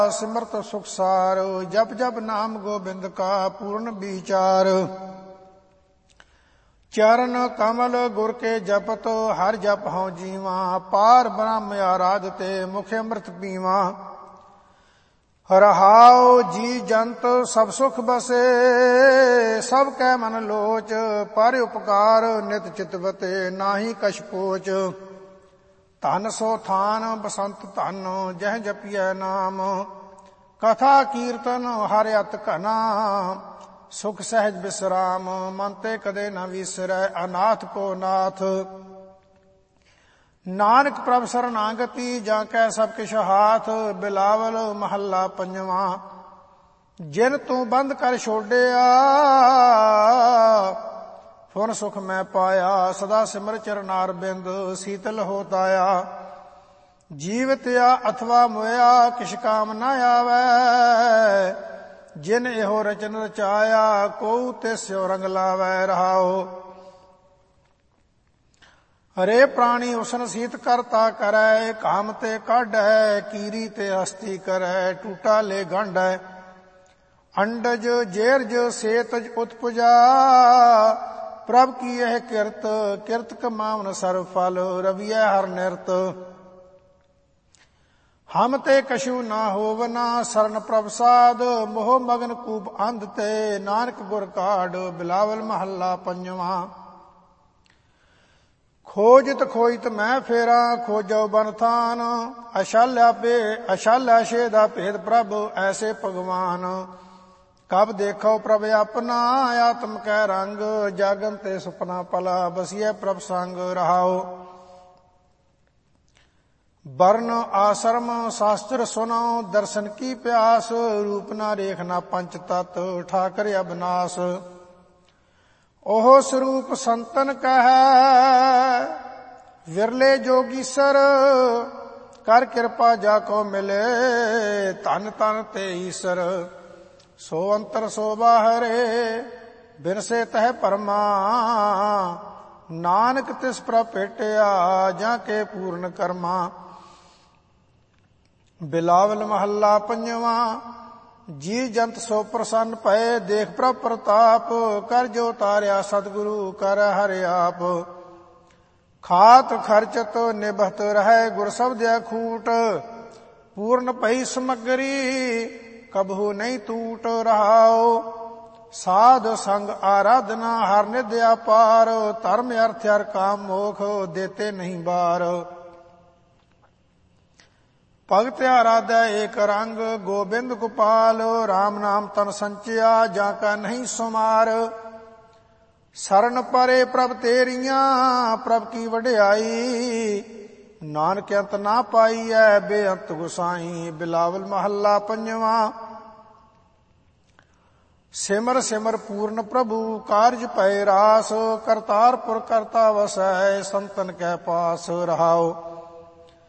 ਸਿਮਰਤ ਸੁਖਸਾਰ। ਜਪ ਜਪ ਨਾਮ ਗੋਬਿੰਦ ਕਾ ਪੂਰਨ ਵਿਚਾਰ। ਚਰਨ ਕਮਲ ਗੁਰ ਕੇ ਜਪਤ ਹਰ ਜਪ ਹਉ ਜੀਵਾ। ਪਾਰ ਬ੍ਰਹਮ ਆਰਾਧ ਤੇ ਮੁਖ ਅੰਮ੍ਰਿਤ ਪੀਵਾ। ਰਹਾਉ ਜੀ ਜੰਤ ਸਭ ਸੁਖ ਬਸੇ ਸਭ ਕੈ ਮਨ ਲੋਚ। ਪਰ ਉਪਕਾਰ ਨਿਤ ਚਿਤਵਤੇ ਨਾਹੀ ਕਛ ਪੋਚ। ਧਨ ਸੋ ਥਾਨ ਬਸੰਤ ਧਨ ਜਹ ਜਪੀਐ ਨਾਮ। ਕਥਾ ਕੀਰਤਨ ਹਰਿ ਅਤ ਘਨਾ ਸੁਖ ਸਹਿਜ ਬਿਸਰਾਮ। ਮਨ ਤੇ ਕਦੇ ਨ ਵਿਸਰੈ ਅਨਾਥ ਕੋ ਨਾਥ। ਨਾਨਕ ਪ੍ਰਭ ਸਰਨਾਗਤੀ ਜਾਂ ਕੈ ਸਭ ਕਿਛ ਹਾਥ। ਬਿਲਾਵਲ ਮਹੱਲਾ ਪੰਜਵਾਂ। ਜਿਨ ਤੂੰ ਬੰਦ ਕਰ ਛੋਡਿਆ ਫੁਨ ਸੁਖ ਮੈਂ ਪਾਇਆ। ਸਦਾ ਸਿਮਰ ਚਰਨਾਰ ਬਿੰਦ ਸੀਤਲ ਹੋਤ ਆਇਆ। ਜੀਵਤਿਆ ਅਥਵਾ ਮੋਇਆ ਕਿਛ ਕਾਮ ਨ ਆਵੈ। ਜਿਨ ਇਹੋ ਰਚਨ ਰਚਾਇਆ ਕੋਉ ਤਿਸਿਓ ਰੰਗ ਲਾਵੈ। ਰਹਾਉ ਹਰੇ ਪ੍ਰਾਣੀ ਉਸਨ ਸੀਤ ਕਰਤਾ ਕਰੈ। ਕਾਮ ਤੇ ਕਾਢੈ ਕੀਰੀ ਤੇ ਹਸਤੀ ਕਰੈ। ਟੂਟਾ ਲੈ ਗੰਢੈ ਅੰਡਜ ਜੇਰਜ ਸੇਤਜ ਉਤਪੁਜਾ। ਪ੍ਰਭ ਕੀ ਇਹ ਕਿਰਤ ਕਿਰਤ ਕਮਾਵਨ ਸਰਬ ਫਲ। ਰਵੀਐ ਹਰ ਨਿਰਤ ਹਮ ਤੇ ਕਛੂ ਨਾ ਹੋਵਨਾ। ਸਰਨ ਪ੍ਰਭ ਸਾਧ ਮੋਹ ਮਗਨ ਕੂਪ ਅੰਧ ਤੇ। ਨਾਨਕ ਗੁਰ ਕਾਢ ਬਿਲਾਵਲ ਮਹੱਲਾ ਪੰਜਵਾਂ। ਖੋਜਿਤ ਖੋਜਿਤ ਮੈਂ ਫੇਰਾ ਖੋਜੋ ਬਨ ਥਾਨ। ਅਸ਼ਾਲਿਆ ਛੇਦਾ ਭੇਦ ਪ੍ਰਭ ਐਸੇ ਭਗਵਾਨ। ਕਬ ਦੇਖੋ ਪ੍ਰਭ ਆਪਣਾ ਆਤਮ ਕੈ ਰੰਗ। ਜਾਗਨ ਤੇ ਸੁਪਨਾ ਪਲਾ ਬਸੀਐ ਪ੍ਰਭ ਸੰਗ। ਰਹਾਉ ਵਰਨ ਆਸ਼ਰਮ ਸ਼ਾਸਤਰ ਸੁਨੋ ਦਰਸ਼ਨ ਕੀ ਪਿਆਸ। ਰੂਪ ਨਾ ਰੇਖਨਾ ਪੰਚ ਤਤ ਠਾਕਰ ਅਬਨਾਸ। ਉਹ ਸਰੂਪ ਸੰਤਨ ਕਹੈ ਵਿਰਲੇ ਜੋਗੀਸਰ। ਕਰ ਕਿਰਪਾ ਜਾ ਕੋ ਮਿਲੇ ਧਨ ਤਨ ਤੇ ਈਸਰ। ਸੋ ਅੰਤਰ ਸੋ ਬਾਹਰੇ ਬਿਨਸੇ ਤਹਿ ਪਰਮਾ। ਨਾਨਕ ਤਿਸ ਪ੍ਰਭ ਭੇਟਿਆ ਜਾਂ ਕੇ ਪੂਰਨ ਕਰਮਾ। ਬਿਲਾਵਲ ਮਹੱਲਾ ਪੰਜਵਾਂ। ਜੀ ਜੰਤ ਸੋ ਪ੍ਰਸੰਨ ਭਏ ਦੇਖ ਪ੍ਰਭ ਪ੍ਰਤਾਪ। ਕਰ ਜੋ ਤਾਰਿਆ ਸਤਿਗੁਰੂ ਕਰ ਹਰਿ ਆਪ। ਖਾਤ ਖਰਚਤ ਨਿਭਤ ਰਹਿ ਗੁਰ ਸਬਦਿਆ ਖੂਟ। ਪੂਰਨ ਭਈ ਸਮਗਰੀ ਕਬਹੂ ਨਹੀਂ ਟੂਟ। ਰਹਾਉ ਸਾਧ ਸੰਗ ਆਰਾਧਨਾ ਹਰ ਨਿਧ ਅਪਾਰ। ਧਰਮ ਅਰਥ ਹਰ ਕਾਮ ਮੋਖ ਦੇਤੇ ਨਹੀਂ ਬਾਰ। ਭਗਤ ਆਰਾਧੈ ਏਕ ਰੰਗ ਗੋਬਿੰਦ ਗੋਪਾਲ। ਰਾਮ ਨਾਮ ਤਨ ਸੰਚਿਆ ਜਾਂ ਕਾ ਨਹੀਂ ਸੁਮਾਰ। ਸਰਨ ਪਰੇ ਪ੍ਰਭ ਤੇਰੀਆਂ ਪ੍ਰਭ ਕੀ ਵਡਿਆਈ। ਨਾਨਕ ਅੰਤ ਨਾ ਪਾਈਐ ਬੇਅੰਤ ਗੁਸਾਈ। ਬਿਲਾਵਲ ਮਹੱਲਾ ਪੰਜਵਾਂ। ਸਿਮਰ ਸਿਮਰ ਪੂਰਨ ਪ੍ਰਭੂ ਕਾਰਜ ਪਏ ਰਾਸ। ਕਰਤਾਰਪੁਰ ਕਰਤਾ ਵਸੈ ਸੰਤਨ ਕੈ ਪਾਸ। ਰਹਾਉ